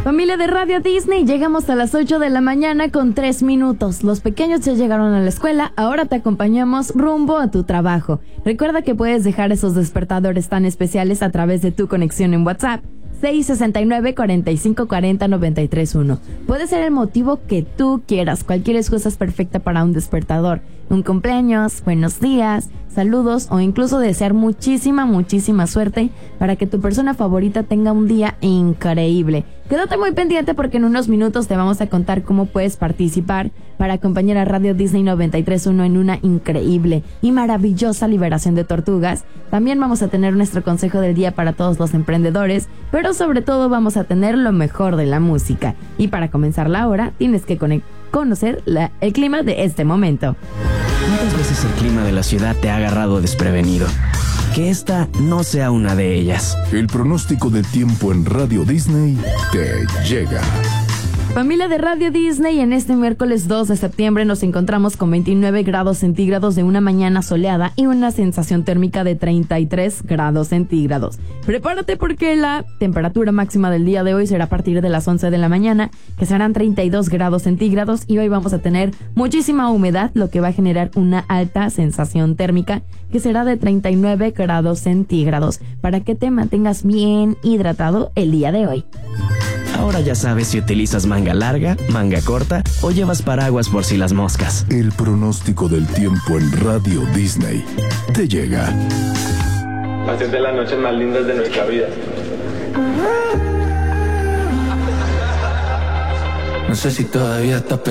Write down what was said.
Familia de Radio Disney, llegamos a las 8 de la mañana con 3 minutos. Los pequeños ya llegaron a la escuela, ahora te acompañamos rumbo a tu trabajo. Recuerda que puedes dejar esos despertadores tan especiales a través de tu conexión en WhatsApp. 669-4540-931. Puede ser el motivo que tú quieras. Cualquier excusa es perfecta para un despertador. Un cumpleaños, buenos días, saludos o incluso desear muchísima suerte para que tu persona favorita tenga un día increíble. Quédate muy pendiente porque en unos minutos te vamos a contar cómo puedes participar para acompañar a Radio Disney 93.1 en una increíble y maravillosa liberación de tortugas. También vamos a tener nuestro consejo del día para todos los emprendedores, pero sobre todo vamos a tener lo mejor de la música. Y para comenzar la hora tienes que conocer el clima de este momento. ¿Cuántas veces el clima de la ciudad te ha agarrado desprevenido? Que esta no sea una de ellas. El pronóstico del tiempo en Radio Disney te llega. Familia de Radio Disney, en este miércoles 2 de septiembre nos encontramos con 29 grados centígrados de una mañana soleada y una sensación térmica de 33 grados centígrados. Prepárate porque la temperatura máxima del día de hoy será a partir de las 11 de la mañana, que serán 32 grados centígrados, y hoy vamos a tener muchísima humedad, lo que va a generar una alta sensación térmica que será de 39 grados centígrados, para que te mantengas bien hidratado el día de hoy. Ahora ya sabes si utilizas manga larga, manga corta o llevas paraguas por si las moscas. El pronóstico del tiempo en Radio Disney te llega. Va a ser de las noches más lindas de nuestra vida. No sé si todavía estás